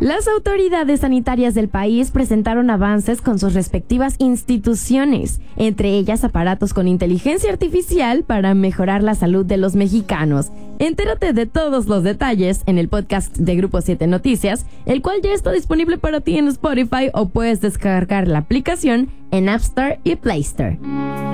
Las autoridades sanitarias del país presentaron avances con sus respectivas instituciones, entre ellas aparatos con inteligencia artificial para mejorar la salud de los mexicanos. Entérate de todos los detalles en el podcast de Grupo 7 Noticias, el cual ya está disponible para ti en Spotify o puedes descargar la aplicación en App Store y Play Store.